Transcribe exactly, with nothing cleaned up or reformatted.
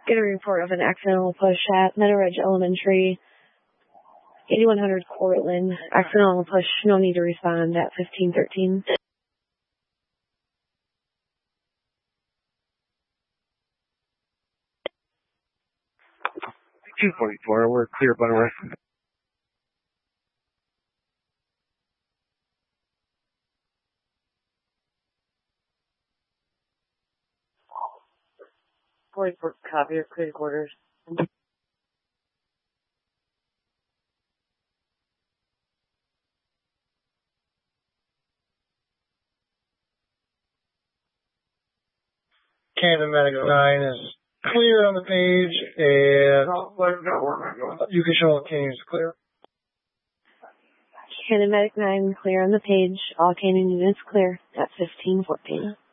Get a report of an accidental push at Meadow Ridge Elementary, eighty-one hundred Cortland. Accidental push, no need to respond at fifteen thirteen. two forty-four, we're clear Butterworth. forty-four, copy, or clear quarters. Canada Medical nine is clear on the page, and you can show Canyon is clear. Canada Medic nine clear on the page. All Canyon units clear at fifteen fourteen.